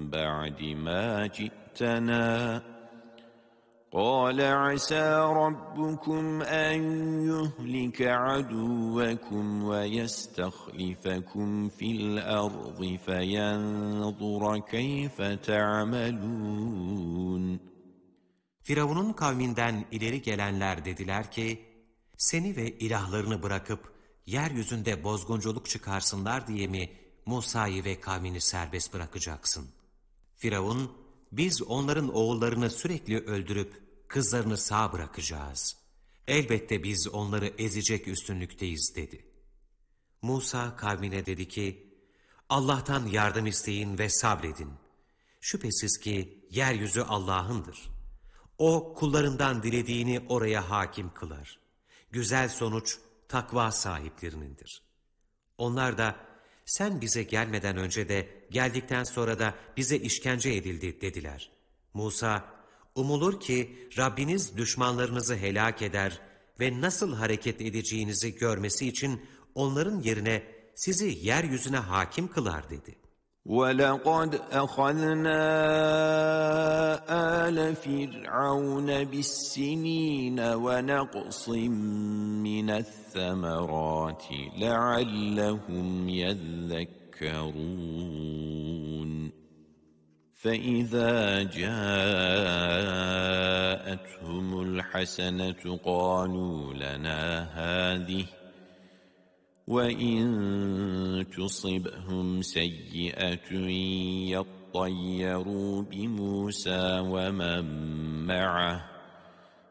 بَعْدِ مَا جِئْتَنَا قَالَ عَسَى رَبُّكُمْ أَنْ يُهْلِكَ عَدُوَّكُمْ وَيَسْتَخْلِفَكُمْ فِي الْأَرْضِ فَيَنْظُرَ كَيْفَ تَعْمَلُونَ. Firavun'un kavminden ileri gelenler dediler ki, seni ve ilahlarını bırakıp yeryüzünde bozgunculuk çıkarsınlar diye mi Musa'yı ve kavmini serbest bırakacaksın? Firavun, biz onların oğullarını sürekli öldürüp kızlarını sağ bırakacağız. Elbette biz onları ezecek üstünlükteyiz dedi. Musa kavmine dedi ki, Allah'tan yardım isteyin ve sabredin. Şüphesiz ki yeryüzü Allah'ındır. O kullarından dilediğini oraya hakim kılar. Güzel sonuç takva sahiplerinindir. Onlar da sen bize gelmeden önce de geldikten sonra da bize işkence edildi dediler. Musa, umulur ki Rabbiniz düşmanlarınızı helak eder ve nasıl hareket edeceğinizi görmesi için onların yerine sizi yeryüzüne hakim kılar dedi. وَلَقَدْ أَخَذْنَا آلَ فِرْعَوْنَ بِالسِّنِينَ وَنَقْصٍ مِّنَ الثَّمَرَاتِ لَعَلَّهُمْ يَذَّكَّرُونَ فَإِذَا جَاءَتْهُمُ الْحَسَنَةُ قَالُوا لَنَا هَٰذِهِ وَإِن تُصِبْهُمْ سَيِّئَةٌ يَطَّيَّرُوا بِمُوسَى وَمَن مَّعَهُ